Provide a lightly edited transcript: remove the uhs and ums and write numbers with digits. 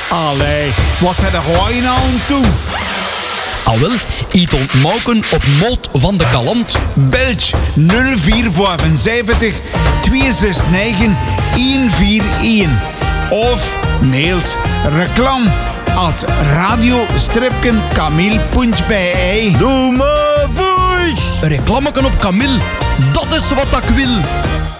Allee, wat zijn de gooien nou aan toe? Al wel, iets ontmoken op Molt van de Kalant. Belg 0475 269 141. Of mailt reclam at radio-kamil.be. Doe maar voice! Reclameken op Camille, dat is wat ik wil.